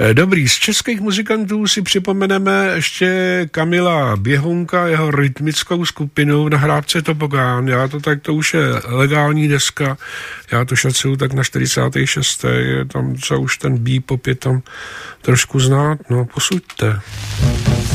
Dobrý, z českých muzikantů si připomeneme ještě Kamila Běhounka, jeho rytmickou skupinu v nahrávce Tobogán. To už je legální deska, já to šacuju tak na 46. Je tam, co už ten bebop je tam trošku znát, no posuďte.